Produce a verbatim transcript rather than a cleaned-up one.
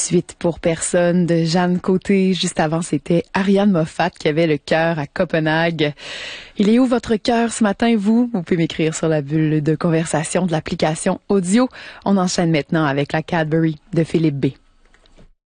Suite pour personne de Jeanne Côté. Juste avant, c'était Ariane Moffat qui avait le cœur à Copenhague. Il est où votre cœur ce matin, vous? Vous pouvez m'écrire sur la bulle de conversation de l'application audio. On enchaîne maintenant avec la Cadbury de Philippe B.